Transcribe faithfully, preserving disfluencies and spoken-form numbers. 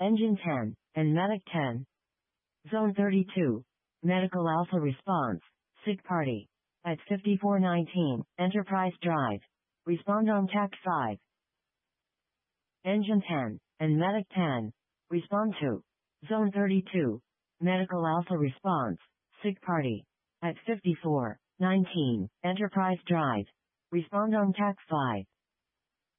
Engine ten, and Medic ten. Zone thirty-two, Medical Alpha Response, Sick Party. At fifty-four nineteen, Enterprise Drive. Respond on T A C five. Engine ten, and Medic ten. Respond to Zone thirty-two, Medical Alpha Response, Sick Party. At fifty-four nineteen, Enterprise Drive. Respond on T A C five.